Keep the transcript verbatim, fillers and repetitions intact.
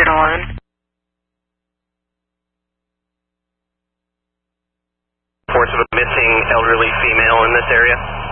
hundred eleven. Reports of a missing elderly female in this area.